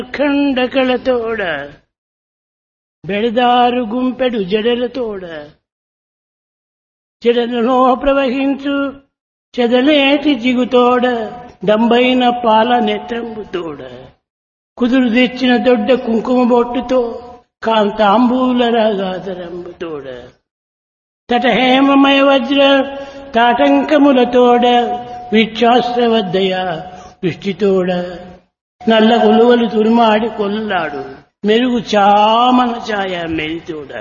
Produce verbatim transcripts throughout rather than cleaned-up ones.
ఖండకళతోడ బెడదారు గుంపెడు జడలతోడ జడలలో ప్రవహించు చెదలేటి జిగుతోడ డంబైన పాల నెత్రంబుతోడ కుదురు తెచ్చిన దొడ్డ కుంకుమ బొట్టుతో కాంతాంబూల రాగాధరంబుతోడ తటహేమమయ వజ్ర తాటంకములతోడ విచ్ఛాస్త్రవద్దయ దృష్టితోడ నల్ల కొలువలు తురుమాడి కొల్లాడు మెరుగు చామన ఛాయ మెరితోడ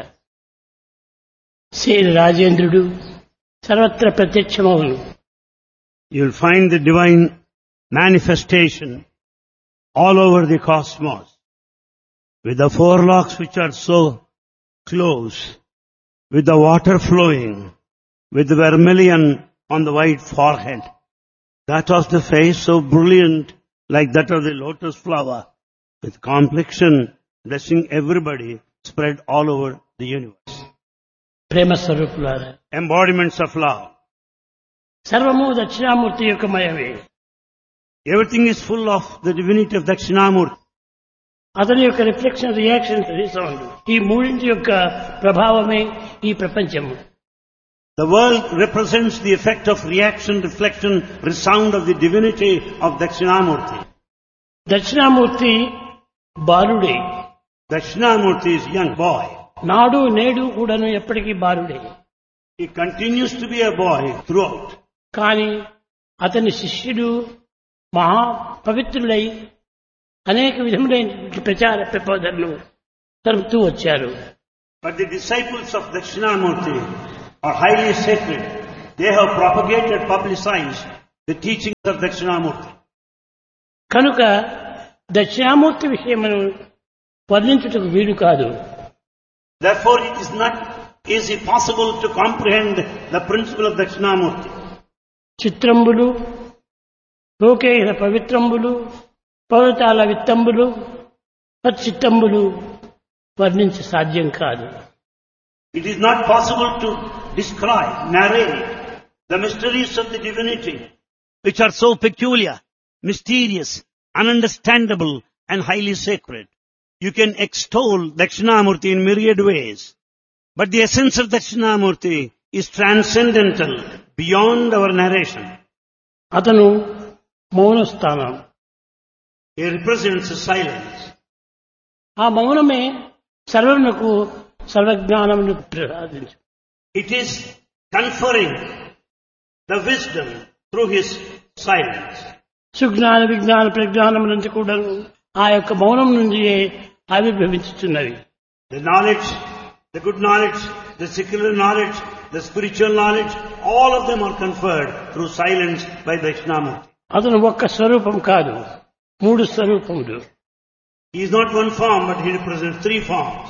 శ్రీ రాజేంద్రుడు సర్వత్ర ప్రత్యక్షమవును. You'll find the divine manifestation all over the cosmos with the four locks which are so close, with the water flowing, with the vermilion on the white forehead. That was the face so brilliant like that of the lotus flower, with complexion blessing everybody spread all over the universe. ప్రేమ స్వరూపులారా, Embodiments of love. సర్వము దక్షిణామూర్తి యొక్క మయమే. Everything is full of the divinity of Dakshinamurti. అతని యొక్క reflection, reaction, resound, ఈ మూడింటి యొక్క ప్రభావమే ఈ ప్రపంచము. The world represents the effect of reaction, reflection, resound of the divinity of Dakshinamurti. Dakshinamurthy బాలుడే. Dakshinamurti is young boy. నాడు నేడు కూడాను ఎప్పటికీ బాలుడే. He continues to be a boy throughout. కానీ అతని శిష్యుడు మహా పవిత్రులై అనేక విధములైన ప్రచార ప్రబోధనలు జరుపుతూ వచ్చారు. But the disciples of Dakshinamurti are highly sacred. They have propagated, publicized the teachings of Dakshinamurti. కనుక దక్షిణామూర్తి విషయమును వర్ణించుటకు వీలు కాదు. Therefore, it is not easy possible to comprehend the principle of Dakshinamurti. చిత్రంబులు, లోకేహ పవిత్రంబులు, పర్వతాల విత్తంబులు, చిత్తంబులు వర్ణించ సాధ్యం కాదు. It is not possible to describe, narrate the mysteries of the divinity, which are so peculiar, mysterious, ununderstandable, and highly sacred. You can extol Dakshinamurti in myriad ways, but the essence of Dakshinamurti is transcendental, beyond our narration. అతను మౌనస్థానం. He represents silence. ఆ మౌనమే సర్వమునకు సర్వజ్ఞానమును ప్రసాదించు. It is conferring the wisdom through his silence. Sujnana విజ్ఞాన ప్రజ్ఞానము నుంచి కూడా ఆ యొక్క మౌనం నుండి ఆవిర్భవించుతున్నవి. The knowledge, the good knowledge, the secular knowledge, the spiritual knowledge, all of them are conferred through silence by Dakshinamurti. అతను ఒక్క స్వరూపం కాదు, మూడు స్వరూపములు. He is not one form, but he represents three forms.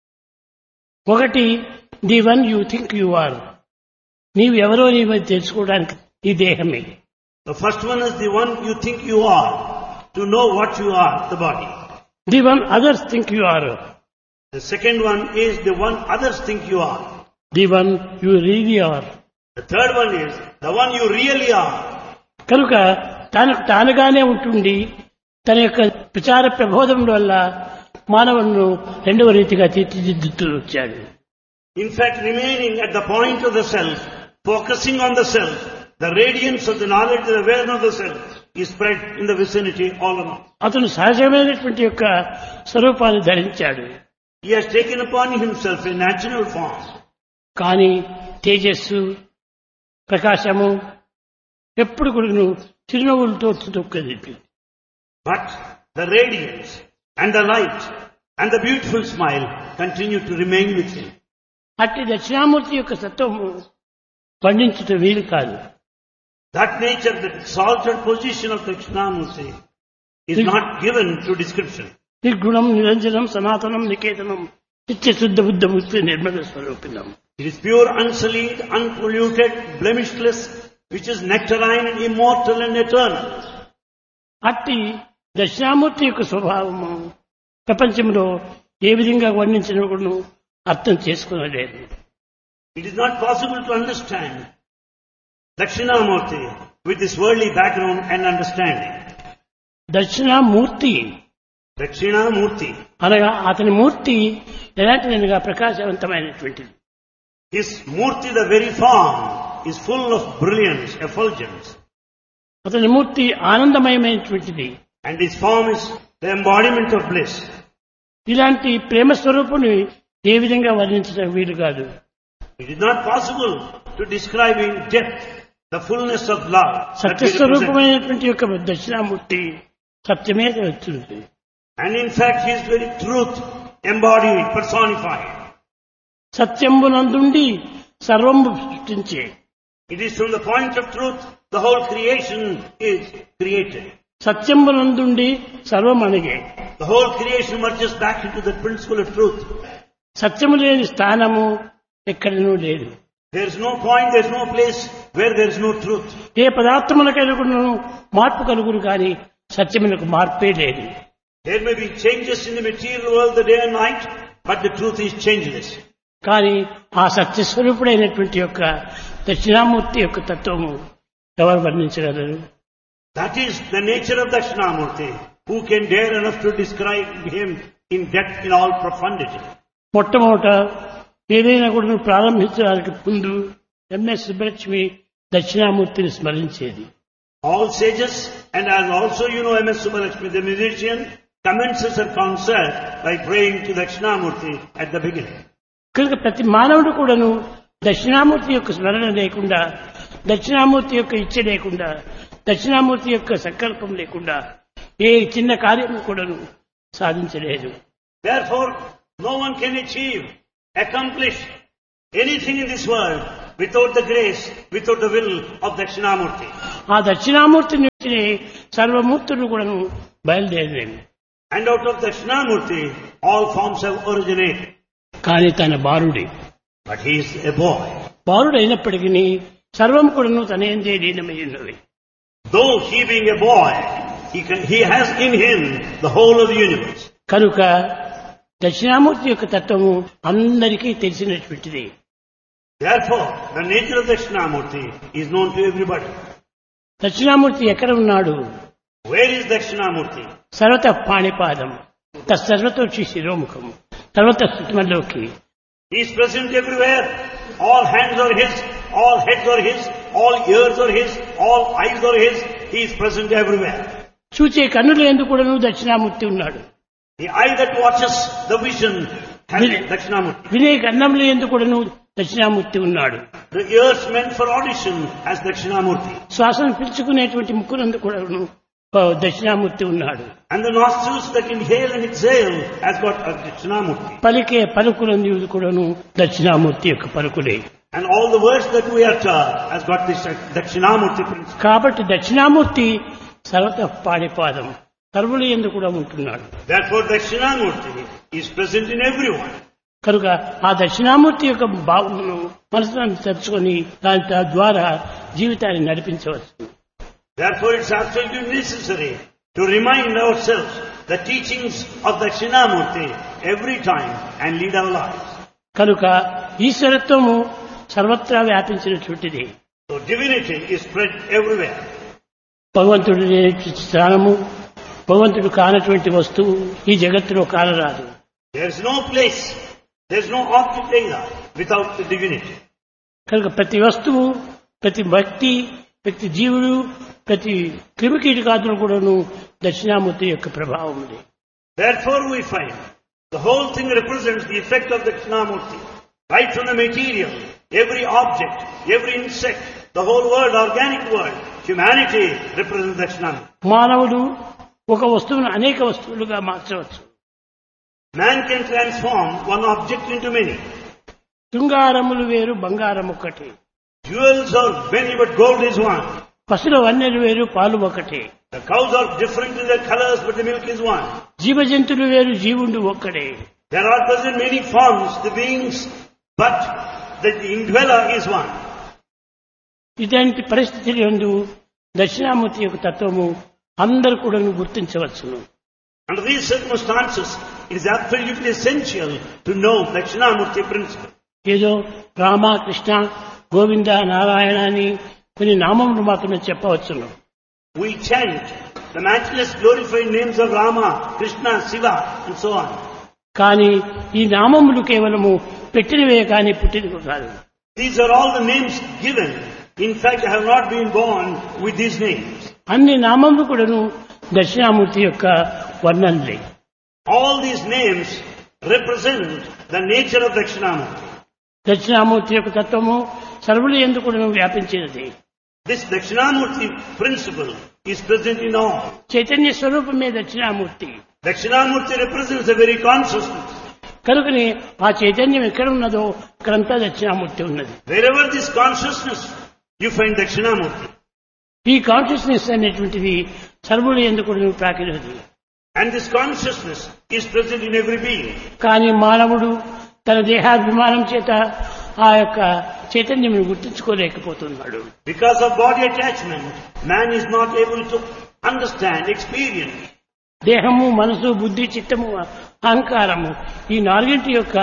ఒకటి, the one you think you are. నీవు ఎవరో నీవు తెలుసుకోవడానికి ఈ దేహమే. The first one is the one you think you are, to know what you are, the body. The one others think you are. The second one is the one others think you are. The one you really are. The third one is the one you really are. కనుక తనకు తానుగానే ఉంటుండి తన యొక్క ప్రచార ప్రబోధం వల్ల మానవులను రెండవ రీతిగా తీర్చిదిద్దుతూ వచ్చాడు. In fact, remaining at the point of the self, focusing on the self, the radiance of the knowledge, the awareness of the self is spread in the vicinity all around. అతను సహజమైనటువంటి యొక్క స్వరూపాన్ని ధరించాడు. He has taken upon himself a natural form. కానీ తేజస్సు, ప్రకాశము ఎప్పుడు కూడా చిరునవ్వులతో తొక్కది. But the radiance and the light and the beautiful smile continue to remain with him. అట్టి దక్షిణామూర్తి యొక్క సత్వము వర్ణించుట వీలు కాదు. That nature, the exalted position of Dakshinamurti is not given to description. నిర్గుణం, నిరంజనం, సనాతనం, నికేతనం, నిత్యశుద్ధ బుద్ధ బుద్ధి Nirmala స్వరూపిణం. It is pure, unsullied, unpolluted, blemishless, which is nectarine and immortal and eternal. అట్టి దక్షిణామూర్తి యొక్క స్వభావము ప్రపంచంలో ఏ విధంగా వర్ణించినప్పుడు అర్థం చేసుకునలేదు. It is not possible to understand Dakshinamurti with this worldly background and understanding. Dakshinamurthy Dakshinamurti. అనగా అతని మూర్తి ఎలాంటిదనగా ప్రకాశవంతమైనటువంటిది. His Murti, the very form, is full of brilliance, effulgence. అతని మూర్తి ఆనందమయమైనటువంటిది. And his form is the embodiment of bliss. ఇలాంటి ప్రేమ స్వరూపుని ఏ విధంగా వర్ణించడం వీలు కాదు. It is not possible to describe in depth the fullness of love. that he represents. సత్యస్వరూపమైనటువంటి యొక్క దక్షిణామూర్తి సత్యమే వచ్చింది. And in fact, he is very truth embodied, personified. సత్యంబునందుండి సర్వము సృష్టించే. It is from the point of truth the whole creation is created. సత్యంబునందుండి సర్వం అణిగే. The whole creation merges back into the principle of truth. సత్యము లేని స్థానము ఎక్కడనూ లేదు. There is no point, there is no place where there is no truth. ఏ పదార్థములకైనా మార్పు కలుగును కానీ సత్యమునకు మార్పే లేదు. There may be changes in the material world, the day and night, but the truth is changeless. కానీ ఆ సత్యస్వరూపుడైనటువంటి యొక్క దక్షిణామూర్తి యొక్క తత్వము ఎవరు వర్ణించగలరు? That is the nature of Dakshinamurti. Who can dare enough to describe him in depth, in all profundity? మొట్టమొదట ఏదైనా కూడా ప్రారంభించడానికి ముందు MS Subbalakshmi దక్షిణామూర్తిని స్మరించేది. All sages, and as also you know M S Subbalakshmi, the musician, commences her concert by praying to Dakshinamurti at the beginning. కనుక ప్రతి మానవుడు కూడాను దక్షిణామూర్తి యొక్క స్మరణ లేకుండా, దక్షిణామూర్తి యొక్క ఇచ్చ లేకుండా, దక్షిణామూర్తి యొక్క సంకల్పం లేకుండా ఏ చిన్న కార్యం కూడాను సాధించలేదు. Therefore, no one can achieve, accomplish anything in this world without the grace, without the will of Dakshinamurti. ఆ దక్షిణామూర్తి నుంచి సర్వమూర్తులు కూడాను బయలుదేరేవి. And out of Dakshinamurti, all forms have originated. కానీ తన బాలుడి. But he is a boy. బాలుడు అయినప్పటికీ సర్వం కూడాను తనేందే లీనమై ఉన్నవి. Though he being a boy, he, can, he has in him the whole of the universe. కనుక దక్షిణామూర్తి యొక్క తత్వము అందరికీ తెలిసినటువంటిది. Therefore, the nature of Dakshinamurti is known to everybody. Dakshinamurthy ఎక్కడ ఉన్నాడు? Where is Dakshinamurti? సర్వత పాణిపాదం, తస్సర్వతోక్షి శిరోముఖం, సర్వత స్థితిమల్లోకి. He is present everywhere. All hands are his, all heads are his, all ears are his, all eyes are his. He is present everywhere. చూచే కన్నులు ఎందుకు కూడాను దక్షిణామూర్తి ఉన్నాడు. The eye that watches the vision has Dakshinamurti. వినే కన్నములు ఎందుకు కూడాను దక్షిణామూర్తి ఉన్నాడు. The ears meant for audition has Dakshinamurti. శ్వాసను పిలుచుకునేటువంటి ముక్కునందు కూడాను దక్షిణామూర్తి ఉన్నాడు. And the nostrils that inhale and exhale has got a Dakshinamurti. పలికే పలుకులందు కూడాను దక్షిణామూర్తి యొక్క పలుకులే. And all the words that we utter has got this Dakshinamurti principle. కాబట్టి దక్షిణామూర్తి సర్వత పాణిపాదం, సర్వులు యందు కూడా ఉంటున్నాడు. Therefore Dakshinamurti is present in everyone. కనుక ఆ దక్షిణామూర్తి యొక్క భావనను మనసును తెచ్చుకొని దాని ద్వారా జీవితాన్ని నడిపించవచ్చు. Therefore it's absolutely necessary to remind ourselves the teachings of Dakshinamurti every time and lead our lives. కనుక ఈశ్వరత్వము సర్వత్రా వ్యాపించినటువంటిది. So divinity is spread everywhere. భగవంతుడు లేని స్థానము, భగవంతుడు కానటువంటి వస్తువు ఈ జగత్తులో కానరాదు. There is no place, there is no object either without the divinity. కనుక ప్రతి వస్తువు, ప్రతి వ్యక్తి, ప్రతి జీవుడు, ప్రతి క్రిమికీటకాదులు కూడాను దక్షిణామూర్తి యొక్క ప్రభావం ఉంది. Therefore we find the whole thing represents the effect of Dakshinamurti. Right from the material, every object, every insect, the whole world, organic world, humanity represents Dakshinamurti. మానవుడు ఒక వస్తువును అనేక వస్తువులుగా మార్చవచ్చు. Man can transform one object into many. శృంగారములు వేరు, బంగారం ఒకటి. Jewels are many, but gold is one. పశుల వన్నెలు వేరు, పాలు ఒకటి. The cows are different in their colors, but the milk is one. జీవజంతువులు వేరు, జీవుండు ఒక్కడే. There are present many forms, the beings, but the indweller is one. ఇలాంటి పరిస్థితుల యందు దక్షిణామూర్తి యొక్క తత్వము అందరూ కూడా గుర్తించవచ్చును. Under these circumstances, it is absolutely essential to know Dakshinamurti principle. ఏదో రామ, కృష్ణ, గోవింద, నారాయణ అని కొన్ని నామములు మాత్రమే చెప్పవచ్చును. We chant the matchless glorified names of Rama, Krishna, Shiva and so on. కానీ ఈ నామములు కేవలము పెట్టినవే కానీ పుట్టినవి కాదు. These are all the names given. In fact, I have not been born with these names. అన్ని నామములు కూడాను దక్షిణామూర్తి యొక్క వర్ణనలే. All these names represent the nature of Dakshinamurti. Dakshinamurthy యొక్క తత్వము సర్వుల యందు కూడాను వ్యాపించినది. This Dakshinamurti principle is present in all. Chaitanya స్వరూపమే Dakshinamurthy. Dakshinamurti represents the very consciousness. కనుకనే ఆ చైతన్యం ఎక్కడ ఉన్నదో అక్కడంతా దక్షిణామూర్తి ఉన్నది. Wherever this consciousness, you find Dakshinamurti. ఈ కాన్షియస్నెస్ అనేటువంటిది సర్వుల యందు కూడాను ప్రాకినది. And this consciousness is present in every being. కానీ మానవుడు తన దేహాభిమానం చేత ఆ యొక్క చైతన్యం గుర్తించుకోలేకపోతున్నాడు. Because of body attachment, man is not able to understand, experience. దేహము, మనసు, బుద్ధి, చిత్తము, అహంకారము ఈ నాలుగింటి యొక్క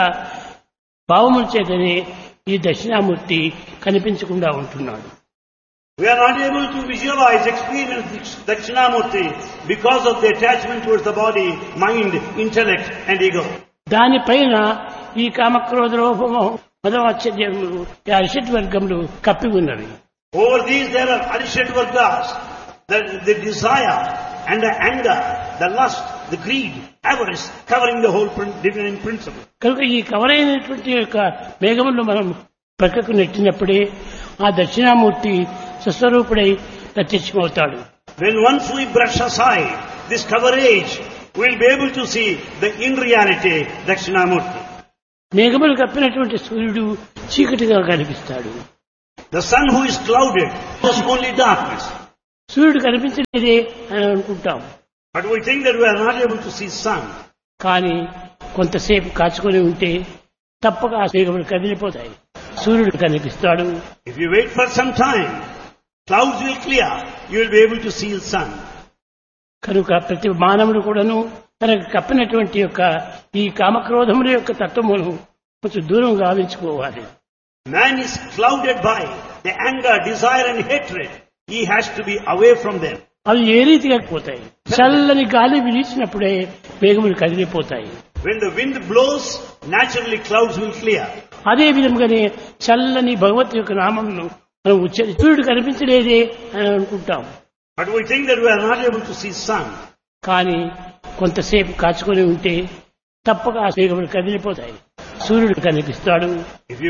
భావముల చేతనే ఈ దక్షిణామూర్తి కనిపించకుండా ఉంటున్నాడు. We are not able to visualize, experience Dakshinamurti because of the attachment towards the body, mind, intellect and ego. దానిపైన ఈ కామక్రోధ లోభము మదమాశ్చర్యములు ఈ అరిషట్ వర్గములు కప్పి ఉన్నవి. Over these there are Arishat Vargas, the, the desire and the anger, the lust, the greed, avarice, covering the whole prin- divine principle. కనుక ఈ కవరైనటువంటి యొక్క మేఘములను మనం ప్రక్కకు నెట్టినప్పుడే ఆ Dakshinamurthy స్వస్వరూపుడై ప్రత్యక్షమవుతాడు. When once we brush aside this coverage, we will be able to see the in reality Dakshinamurti. మేఘములు కప్పినటువంటి సూర్యుడు చీకటిగా కనిపిస్తాడు. The sun who is clouded is only darkness. సూర్యుడు కనిపించలేదే అని అనుకుంటాం. But we think that we are not able to see sun. కానీ కొంతసేపు కాచుకొని ఉంటే తప్పక ఆ మేఘములు కదిలిపోతాయి. సూర్యుడు కనిపిస్తాడు. If you wait for some time, clouds will clear. You will be able to see the sun. కనుక ప్రతి మానవుడు కూడాను తనకు కప్పినటువంటి యొక్క ఈ కామక్రోధముల యొక్క తత్వమును కొంచెం దూరం గావించుకోవాలి. Man is clouded by the anger, desire and hatred. He has to be away from them. అవి ఏ రీతిగా పోతాయి? చల్లని గాలి వీచినప్పుడే మేఘములు కదిలిపోతాయి. When the wind blows, naturally clouds will clear. అదే విధంగానే చల్లని భగవత్ యొక్క నామమును మనం ఉచ్చరి సూర్యుడు కనిపించలేదే అని అనుకుంటాం. But we think that we are not able to see sun. కానీ కొంతసేపు కాచుకొని ఉంటే తప్పక ఆ మేఘములు కదిలిపోతాయి. సూర్యుడు కనిపిస్తాడు. If you